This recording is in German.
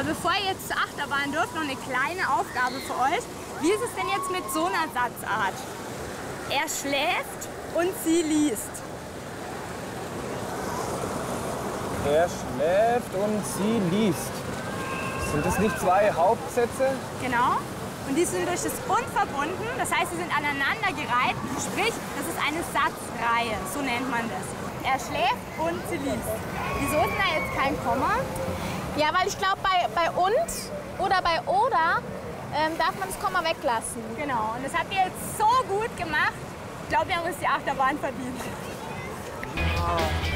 bevor ihr jetzt zur Achterbahn dürft, noch eine kleine Aufgabe für euch. Wie ist es denn jetzt mit so einer Satzart? Er schläft und sie liest. Er schläft und sie liest. Sind das nicht zwei Hauptsätze? Genau. Und die sind durch das Und verbunden, das heißt, sie sind aneinandergereiht. Sprich, das ist eine Satzreihe, so nennt man das. Er schläft und sie liest. Wieso ist denn da jetzt kein Komma? Ja, weil ich glaube, bei und oder bei oder darf man das Komma weglassen. Genau, und das habt ihr jetzt so gut gemacht. Ich glaube, wir haben uns die Achterbahn verdient. Wow.